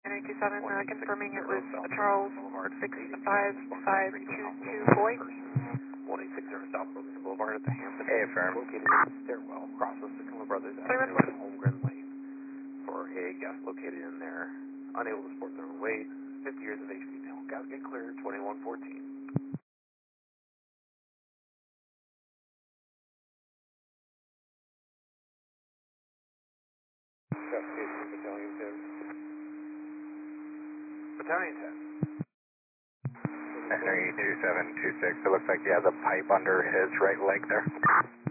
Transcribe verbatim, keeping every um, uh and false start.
nine two seven, uh, confirming it was Charles six five five two two Boy. one eight six zero South Burlington Boulevard at the Hampton. Hey, affirm. Located in the stairwell across the Sycamore Brothers Avenue and Holmgren Lane. For a guest located in there, unable to support their own weight, fifty years of age female. Gas get clear, twenty-one fourteen. Investigation Battalion ten. Battalion ten. Henry two seven two six. It looks like he has a pipe under his right leg there.